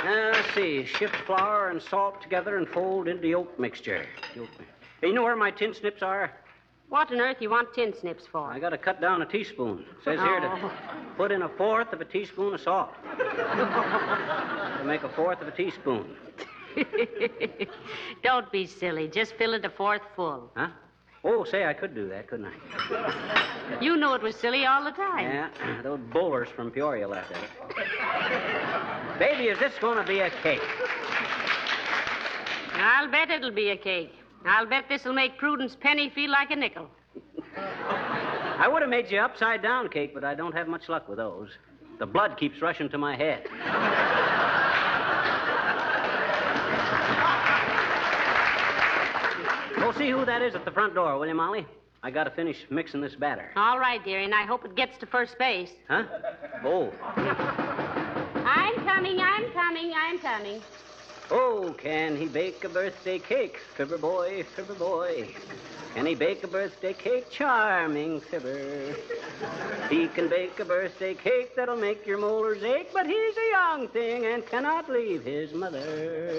Let's see. Shift flour and salt together and fold into yolk mixture. Hey, you know where my tin snips are? What on earth you want tin snips for? I got to cut down a teaspoon. It says here to put in 1/4 of a teaspoon of salt. To make 1/4 of a teaspoon. Don't be silly. Just fill it 1/4 full. Huh? Oh, say, I could do that, couldn't I? You knew it was silly all the time. Yeah, those bowlers from Peoria left it. Baby, is this going to be a cake? I'll bet it'll be a cake. I'll bet this'll make Prudence Penny feel like a nickel. I would have made you upside-down cake, but I don't have much luck with those. The blood keeps rushing to my head. Go see who that is at the front door, will you, Molly? I got to finish mixing this batter. All right, dearie, and I hope it gets to first base. Huh? Oh. I'm coming. Oh, can he bake a birthday cake, Fibber boy, Fibber boy? Can he bake a birthday cake, charming Fibber? He can bake a birthday cake that'll make your molars ache, but he's a young thing and cannot leave his mother.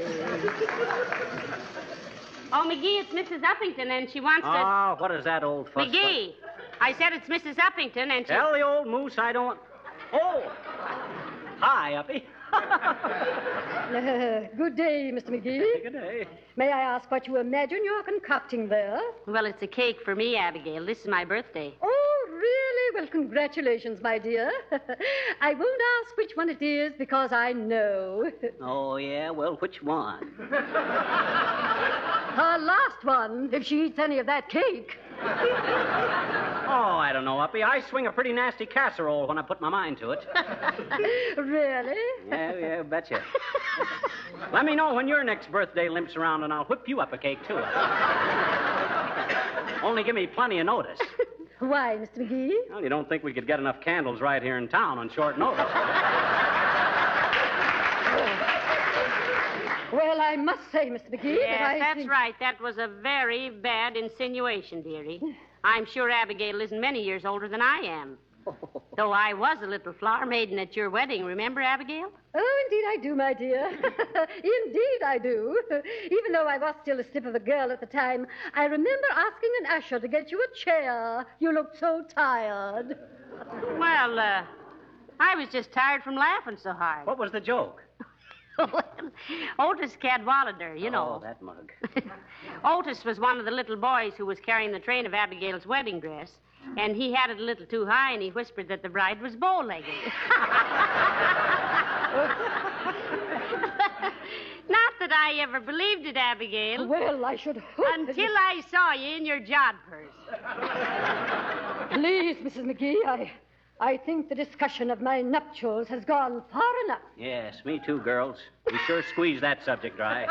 Oh, McGee, it's Mrs. Uppington, and she wants to... Oh, what is that old fuss? McGee, I said it's Mrs. Uppington, and she... Tell the old moose I don't... Oh! Hi, Uppy. Good day, Mr. McGee. Good day. May I ask what you imagine you're concocting there? Well, it's a cake for me, Abigail. This is my birthday. Oh, really? Well, congratulations, my dear. I won't ask which one it is because I know. Oh, yeah? Well, which one? Her last one, if she eats any of that cake. Oh, I don't know, Uppy. I swing a pretty nasty casserole when I put my mind to it. Really? Yeah, betcha. Let me know when your next birthday limps around, and I'll whip you up a cake, too. Only give me plenty of notice. Why, Mr. McGee? Well, you don't think we could get enough candles right here in town on short notice? Well, I must say, Mr. McGee, yes, that's right. That was a very bad insinuation, dearie. I'm sure Abigail isn't many years older than I am. Though I was a little flower maiden at your wedding, remember, Abigail? Oh, indeed I do, my dear. Indeed I do. Even though I was still a slip of a girl at the time, I remember asking an usher to get you a chair. You looked so tired. Well, I was just tired from laughing so hard. What was the joke? Otis Cadwallader, you know. Oh, that mug. Otis was one of the little boys who was carrying the train of Abigail's wedding dress, and he had it a little too high, and he whispered that the bride was bow-legged. Not that I ever believed it, Abigail. Well, I should hope... Until I saw you in your jodhpurs. Please, Mrs. McGee, I think the discussion of my nuptials has gone far enough. Yes, me too, girls. We sure squeezed that subject dry.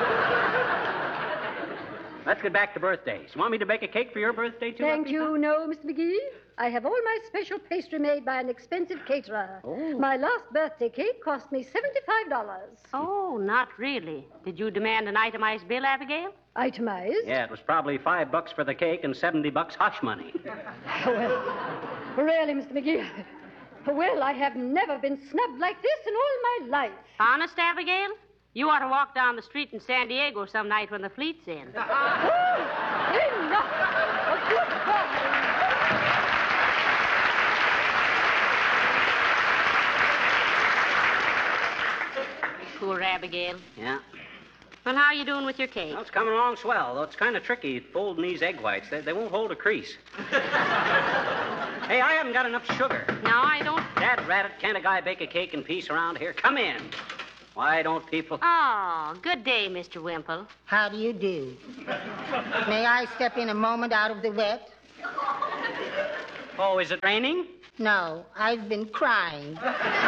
Let's get back to birthdays. You want me to bake a cake for your birthday, too? Thank you, no, Mr. McGee. I have all my special pastry made by an expensive caterer. Oh. My last birthday cake cost me $75. Oh, not really. Did you demand an itemized bill, Abigail? Itemized? Yeah, it was probably $5 for the cake and $70 hush money. Well, really, Mr. McGee, well, I have never been snubbed like this in all my life. Honest, Abigail? You ought to walk down the street in San Diego some night when the fleet's in. Enough! A good God! Poor Abigail. Yeah. Well, how are you doing with your cake? Well, it's coming along swell, though it's kind of tricky folding these egg whites. They won't hold a crease. Hey, I haven't got enough sugar. No, I don't. Dad rat it, can't a guy bake a cake in peace around here? Come in. Why don't people... Oh, good day, Mr. Wimple. How do you do? May I step in a moment out of the wet? Oh, is it raining? No, I've been crying.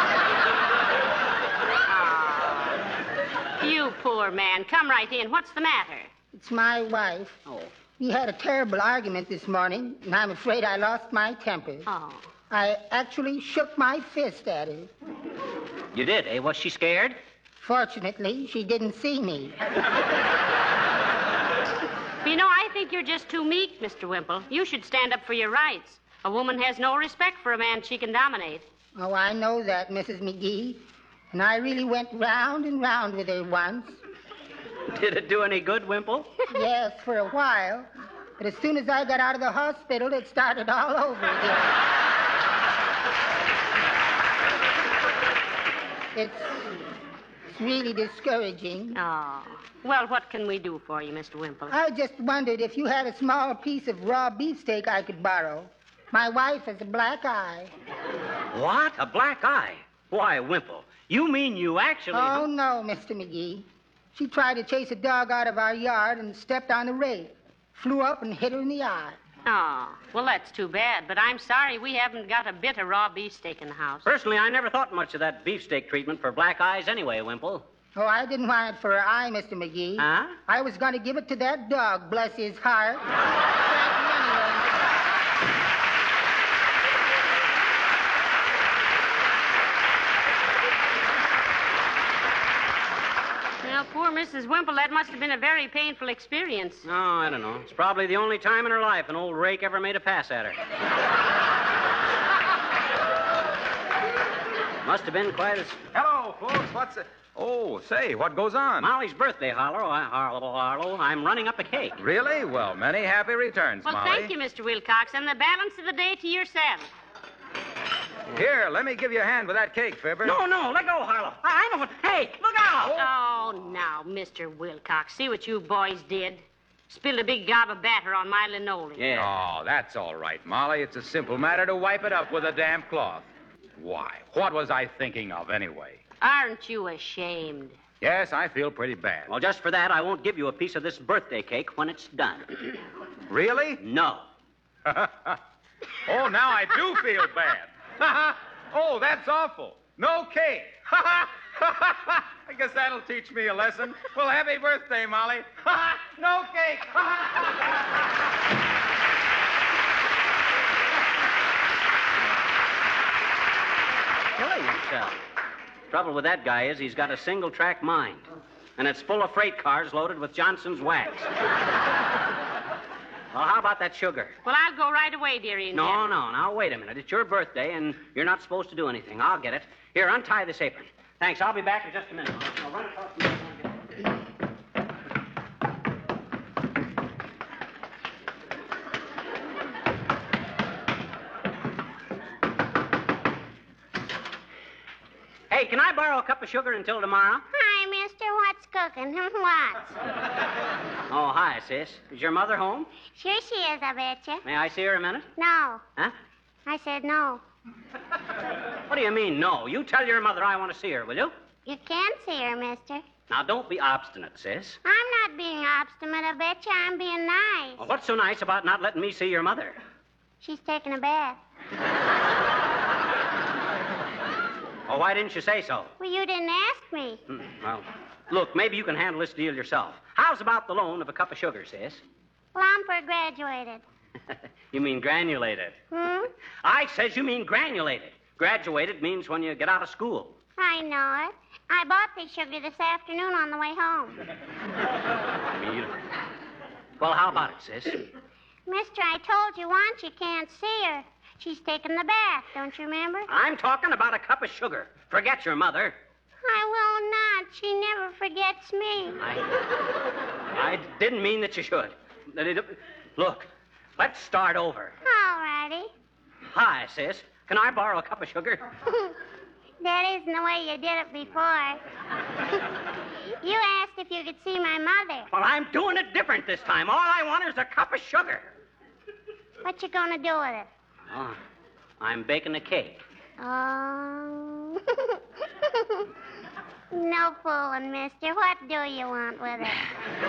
You poor man. Come right in. What's the matter? It's my wife. Oh. We had a terrible argument this morning, and I'm afraid I lost my temper. Oh. I actually shook my fist at her. You did, eh? Was she scared? Fortunately, she didn't see me. You know, I think you're just too meek, Mr. Wimple. You should stand up for your rights. A woman has no respect for a man she can dominate. Oh, I know that, Mrs. McGee. And I really went round and round with her once. Did it do any good, Wimple? Yes, for a while. But as soon as I got out of the hospital, it started all over again. It's really discouraging. Oh. Well, what can we do for you, Mr. Wimple? I just wondered if you had a small piece of raw beefsteak I could borrow. My wife has a black eye. What? A black eye? Why, Wimple, you mean you actually... Oh, no, Mr. McGee. She tried to chase a dog out of our yard and stepped on a rake. Flew up and hit her in the eye. Oh, well, that's too bad, but I'm sorry we haven't got a bit of raw beefsteak in the house. Personally, I never thought much of that beefsteak treatment for black eyes anyway, Wimple. Oh, I didn't want it for her eye, Mr. McGee. Huh? I was going to give it to that dog, bless his heart. Thank you anyway. Well, poor Mrs. Wimple, that must have been a very painful experience. Oh, I don't know. It's probably the only time in her life an old rake ever made a pass at her. Must have been quite a... Hello, folks. What's it? Oh, say, what goes on? Molly's birthday, Harlow. I'm running up a cake. Really? Well, many happy returns, Well, Molly. thank you, Mr. Wilcox, and the balance of the day to yourself. Here, let me give you a hand with that cake, Fibber. No, let go, Harlow. I don't want... Hey, look out! Oh, now, Mr. Wilcox, see what you boys did? Spilled a big gob of batter on my linoleum. Yeah. Oh, that's all right, Molly. It's a simple matter to wipe it up with a damp cloth. Why? What was I thinking of, anyway? Aren't you ashamed? Yes, I feel pretty bad. Well, just for that, I won't give you a piece of this birthday cake when it's done. Really? No. Oh, now I do feel bad. Oh, that's awful. No cake. I guess that'll teach me a lesson. Well, happy birthday, Molly. No cake. Killing himself. Trouble with that guy is he's got a single-track mind. And it's full of freight cars loaded with Johnson's wax. Well, how about that sugar? Well, I'll go right away, dearie. No. Now, wait a minute. It's your birthday, and you're not supposed to do anything. I'll get it. Here, untie this apron. Thanks. I'll be back in just a minute. I'll run across the room and get it. Hey, can I borrow a cup of sugar until tomorrow? Hi, mister. What's cooking? What? Oh, hi, sis. Is your mother home? Sure she is, I betcha. May I see her a minute? No. Huh? I said no. What do you mean, no? You tell your mother I want to see her, will you? You can see her, mister. Now, don't be obstinate, sis. I'm not being obstinate, I betcha. I'm being nice. Well, what's so nice about not letting me see your mother? She's taking a bath. Oh, why didn't you say so? Well, you didn't ask me. Well, look, maybe you can handle this deal yourself. How's about the loan of a cup of sugar, sis? Lumper graduated. You mean granulated. I says you mean granulated. Graduated means when you get out of school. know it. I bought the sugar this afternoon on the way home. Well, how about it, sis? Mister, I told you once you can't see her. She's taking the bath, don't you remember? I'm talking about a cup of sugar. Forget your mother. I will not. She never forgets me. I didn't mean that you should. Look, let's start over. All righty. Hi, sis. Can I borrow a cup of sugar? That isn't the way you did it before. You asked if you could see my mother. Well, I'm doing it different this time. All I want is a cup of sugar. What you gonna do with it? Oh, I'm baking a cake. Oh. No fooling, mister. What do you want with it?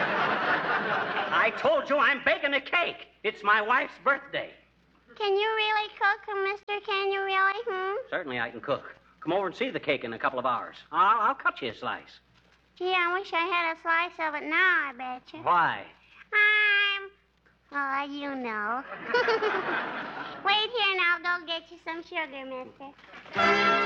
I told you I'm baking a cake. It's my wife's birthday. Can you really cook, mister? Can you really? Certainly I can cook. Come over and see the cake in a couple of hours. I'll cut you a slice. Gee, I wish I had a slice of it now, I betcha. Why? You know. Wait here and I'll go get you some sugar, mister.